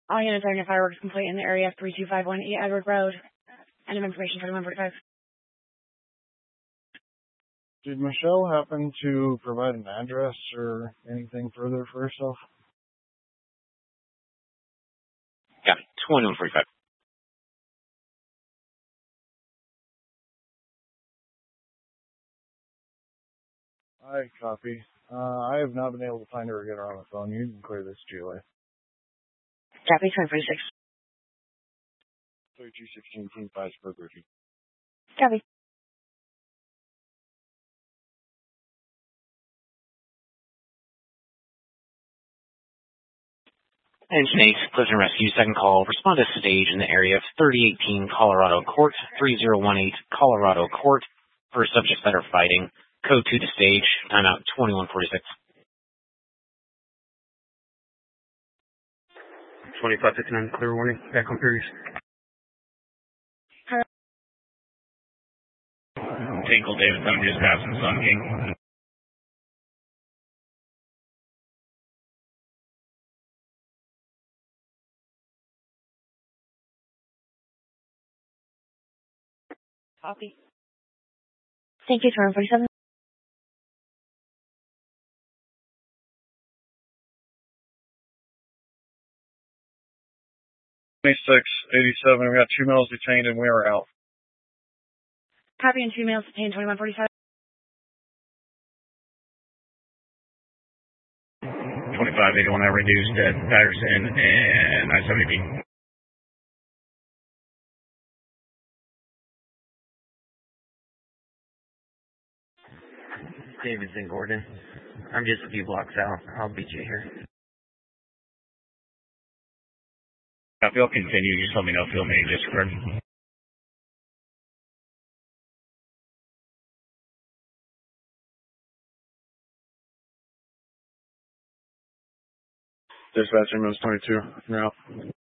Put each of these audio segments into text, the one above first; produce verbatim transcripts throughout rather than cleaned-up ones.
All units are in fireworks complete in the area of three two five one eight Edward Road. End of information, twenty-one forty-five. Did Michelle happen to provide an address or anything further for herself? Got it. twenty-one forty-five. I copy. Uh, I have not been able to find her or get her on the phone. You can clear this G L A. Copy, twenty forty-six. thirty-two sixteen, team five, Spur Bridging. Copy. Engine eight, Collision Rescue, second call. Respond to stage in the area of thirty eighteen Colorado Court, three zero one eight Colorado Court, for subjects that are fighting. Code two to stage, timeout twenty-one forty-six. twenty-five fifty-nine, clear warning. Back on Furious. Tinkle David, I'm just passing Sun King. Copy. Thank you, twenty forty-seven. twenty-six eighty-seven, we got two males detained and we are out. Copy and two males detained, twenty-one forty-five. twenty-five eighty-one, I reduced at Patterson and I seventy B. Davidson, Gordon. I'm just a few blocks out. I'll beat you here. If you'll continue, just let me know if you'll make Discord. Dispatcher, Mills twenty-two, you're out.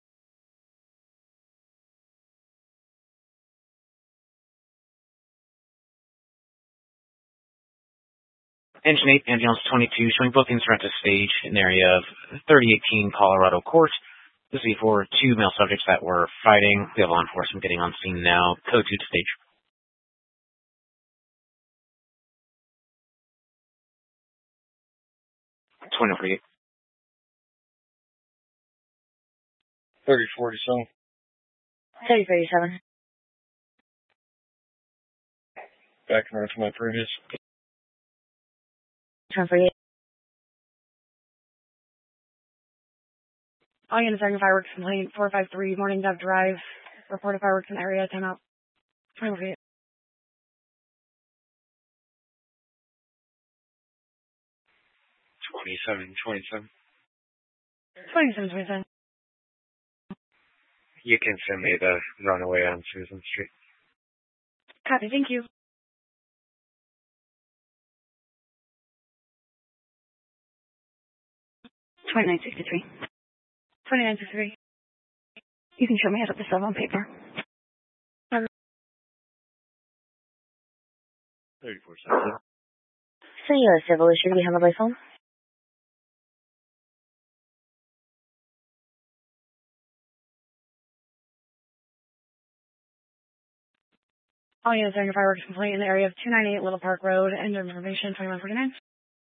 Engine eight, ambulance twenty-two, showing bookings front to stage in the area of thirty eighteen Colorado Court. This is for two male subjects that were fighting. We have law enforcement getting on scene now. Code two to stage. twenty forty-eight. thirty forty-seven. thirty forty-seven. Back in to my previous. twenty forty-eight. All units are in fireworks complaint, four five three Morning Dove Drive. Report of fireworks in the area, timeout. twenty forty-eight. twenty-seven twenty-seven. twenty-seven twenty-seven. You can send me the runaway on Susan Street. Copy, thank you. twenty-nine sixty-three. twenty-nine sixty-three. You can show me how to put the stuff on paper. thirty-four seventy. So you're a civil issue to be handled by phone? All units are in fireworks complaint in the area of two ninety-eight Little Park Road. End of information, twenty-one forty-nine.